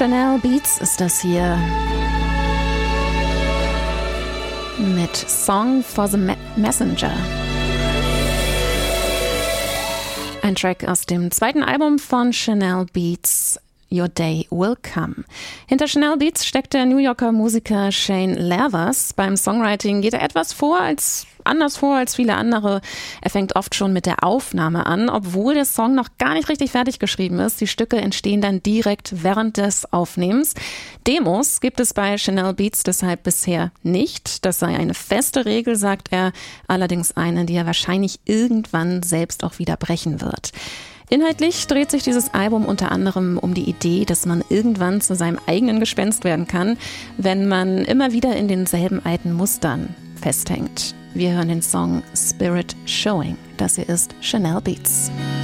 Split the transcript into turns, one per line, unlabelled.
Chanel Beats ist das hier. Mit Song for the Messenger. Ein Track aus dem zweiten Album von Chanel Beats, Your Day Will Come. Hinter Chanel Beats steckt der New Yorker Musiker Shane Lervers. Beim Songwriting geht er etwas anders vor als viele andere. Er fängt oft schon mit der Aufnahme an, obwohl der Song noch gar nicht richtig fertig geschrieben ist. Die Stücke entstehen dann direkt während des Aufnehmens. Demos gibt es bei Chanel Beats deshalb bisher nicht. Das sei eine feste Regel, sagt er, allerdings eine, die er wahrscheinlich irgendwann selbst auch wieder brechen wird. Inhaltlich dreht sich dieses Album unter anderem um die Idee, dass man irgendwann zu seinem eigenen Gespenst werden kann, wenn man immer wieder in denselben alten Mustern festhängt. Wir hören den Song Spirit Showing. Das hier ist Chanel Beats.